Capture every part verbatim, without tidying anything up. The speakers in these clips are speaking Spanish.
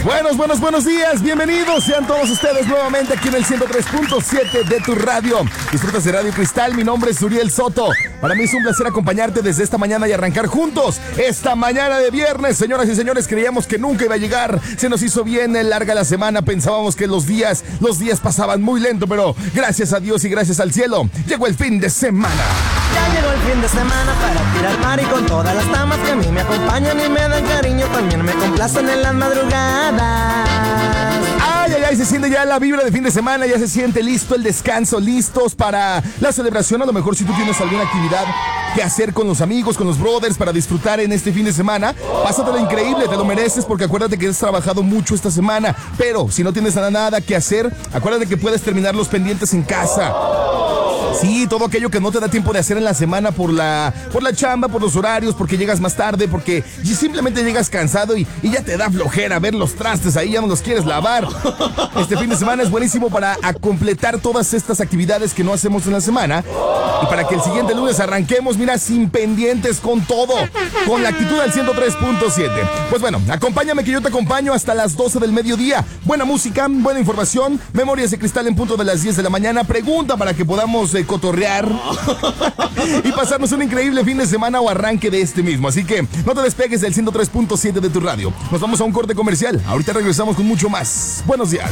Buenos, buenos, buenos días, bienvenidos sean todos ustedes nuevamente aquí en el ciento tres punto siete de tu radio. Disfrutas de Radio Cristal, mi nombre es Uriel Soto. Para mí es un placer acompañarte desde esta mañana y arrancar juntos esta mañana de viernes. Señoras y señores, creíamos que nunca iba a llegar, se nos hizo bien larga la semana, pensábamos que los días, los días pasaban muy lento, pero gracias a Dios y gracias al cielo, llegó el fin de semana. Ya llegó el fin de semana para tirar mar y con todas las damas que a mí me acompañan y me dan cariño, también me complacen en las madrugadas. Ay, ay, ay, se siente ya la vibra de fin de semana, ya se siente listo el descanso, listos para la celebración. A lo mejor si tú tienes alguna actividad que hacer con los amigos, con los brothers para disfrutar en este fin de semana, pásatelo increíble, te lo mereces porque acuérdate que has trabajado mucho esta semana. Pero si no tienes nada, nada que hacer, acuérdate que puedes terminar los pendientes en casa. Sí, todo aquello que no te da tiempo de hacer en la semana por la, por la chamba, por los horarios, porque llegas más tarde, porque simplemente llegas cansado y, y ya te da flojera ver los trastes ahí, ya no los quieres lavar. Este fin de semana es buenísimo para a completar todas estas actividades que no hacemos en la semana y para que el siguiente lunes arranquemos, mira, sin pendientes, con todo, con la actitud del ciento tres punto siete. Pues bueno, acompáñame que yo te acompaño hasta las doce del mediodía. Buena música, buena información, Memorias de Cristal en punto de las diez de la mañana. Pregunta para que podamos eh, cotorrear y pasarnos un increíble fin de semana o arranque de este mismo. Así que no te despegues del ciento tres punto siete de tu radio. Nos vamos a un corte comercial. Ahorita regresamos con mucho más. Buenos días.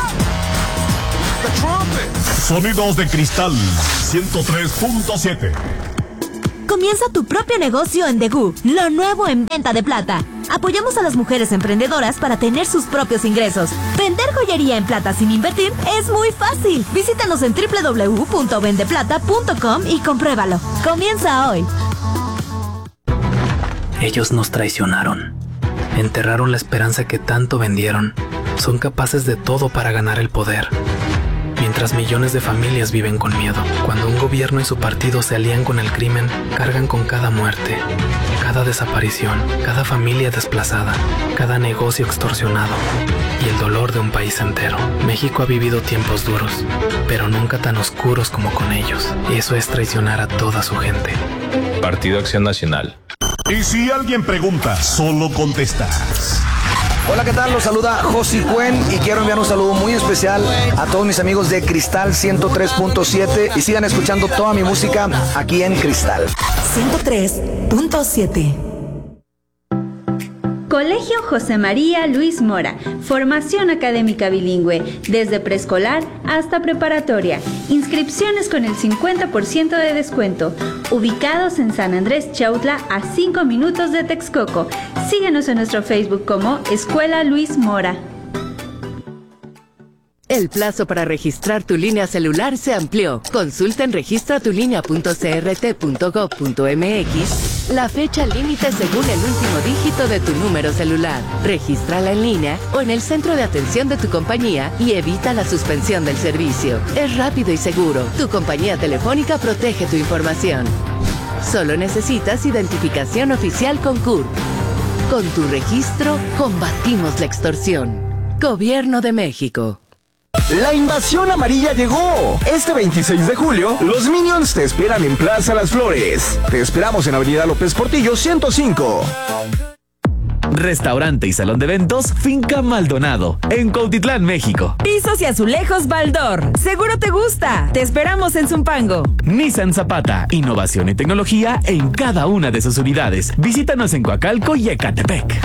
Sonidos de Cristal ciento tres punto siete. Comienza tu propio negocio en Degú, lo nuevo en venta de plata. Apoyamos a las mujeres emprendedoras para tener sus propios ingresos. Vender joyería en plata sin invertir es muy fácil. Visítanos en doble u doble u doble u punto vende plata punto com y compruébalo. Comienza hoy. Ellos nos traicionaron. Enterraron la esperanza que tanto vendieron. Son capaces de todo para ganar el poder. Mientras millones de familias viven con miedo, cuando un gobierno y su partido se alían con el crimen, cargan con cada muerte, cada desaparición, cada familia desplazada, cada negocio extorsionado y el dolor de un país entero. México ha vivido tiempos duros, pero nunca tan oscuros como con ellos. Y eso es traicionar a toda su gente. Partido Acción Nacional. Y si alguien pregunta, solo contestas. Hola, ¿qué tal? Los saluda Josi Cuen y quiero enviar un saludo muy especial a todos mis amigos de Cristal ciento tres punto siete y sigan escuchando toda mi música aquí en Cristal ciento tres punto siete. Colegio José María Luis Mora, formación académica bilingüe, desde preescolar hasta preparatoria. Inscripciones con el cincuenta por ciento de descuento. Ubicados en San Andrés Chautla, a cinco minutos de Texcoco. Síguenos en nuestro Facebook como Escuela Luis Mora. El plazo para registrar tu línea celular se amplió. Consulta en registra tu línea punto c r t punto gob punto m x la fecha límite según el último dígito de tu número celular. Regístrala en línea o en el centro de atención de tu compañía y evita la suspensión del servicio. Es rápido y seguro. Tu compañía telefónica protege tu información. Solo necesitas identificación oficial con C U R P. Con tu registro, combatimos la extorsión. Gobierno de México. La invasión amarilla llegó. Este veintiséis de julio, los Minions te esperan en Plaza Las Flores. Te esperamos en Avenida López Portillo ciento cinco. Restaurante y salón de eventos Finca Maldonado, en Cuautitlán, México. Pisos y azulejos Baldor. Seguro te gusta. Te esperamos en Zumpango. Nissan Zapata, innovación y tecnología en cada una de sus unidades. Visítanos en Coacalco y Ecatepec.